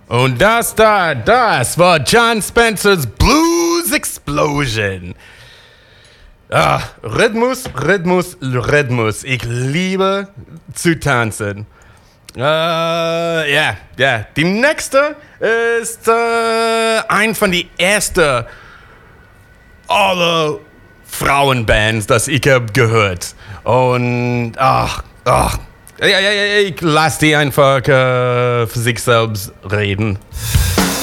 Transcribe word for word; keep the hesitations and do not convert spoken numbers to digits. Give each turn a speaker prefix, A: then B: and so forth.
A: Und das da, das war Jon Spencers Blues Explosion. Ah, Rhythmus, Rhythmus, Rhythmus. Ich liebe zu tanzen. Äh, ja, ja. Yeah. Die nächste ist äh, ein von den ersten alle Frauenbands, das ich habe gehört. Und ach, ach. Ja, ja, ja, ich lasse die einfach äh, für sich selbst reden.